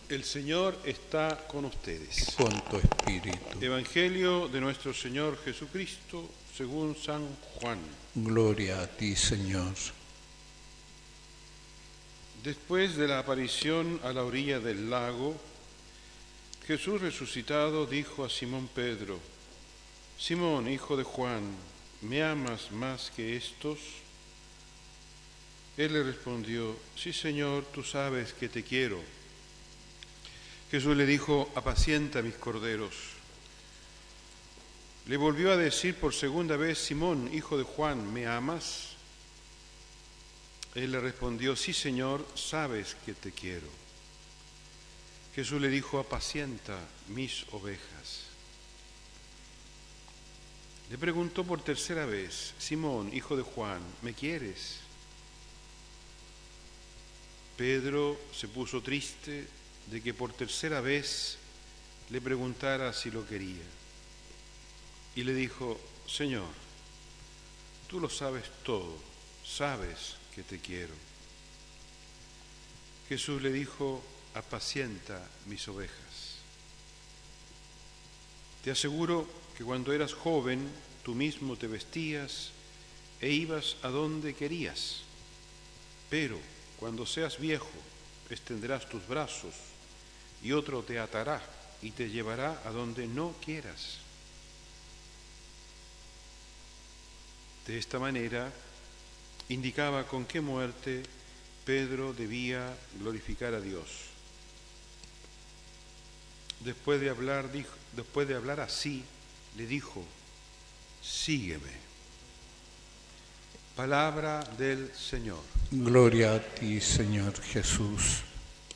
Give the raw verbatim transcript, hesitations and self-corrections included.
El Señor está con ustedes. Con tu espíritu. Evangelio de nuestro Señor Jesucristo según San Juan. Gloria a ti, Señor. Después de la aparición a la orilla del lago, Jesús resucitado dijo a Simón Pedro: Simón, hijo de Juan, ¿me amas más que estos? Él le respondió: Sí, Señor, tú sabes que te quiero. Jesús le dijo: apacienta mis corderos. Le volvió a decir por segunda vez: Simón, hijo de Juan, ¿me amas? Él le respondió: sí, Señor, sabes que te quiero. Jesús le dijo: apacienta mis ovejas. Le preguntó por tercera vez: Simón, hijo de Juan, ¿me quieres? Pedro se puso triste de que por tercera vez le preguntara si lo quería. Y le dijo: Señor, tú lo sabes todo, sabes que te quiero. Jesús le dijo: apacienta mis ovejas. Te aseguro que cuando eras joven, tú mismo te vestías e ibas a donde querías. Pero cuando seas viejo, extenderás tus brazos y otro te atará y te llevará a donde no quieras. De esta manera indicaba con qué muerte Pedro debía glorificar a Dios. Después de hablar, dijo, después de hablar así, le dijo: sígueme. Palabra del Señor. Gloria a ti, Señor Jesús.